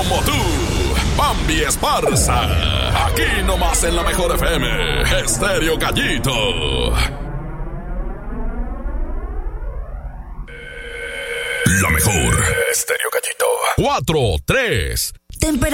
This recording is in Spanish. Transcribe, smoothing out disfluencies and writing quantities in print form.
como tú. Bambi Esparza. Aquí nomás en la mejor FM. Estéreo Gallito. La mejor. Estéreo Gallito. 4, 3.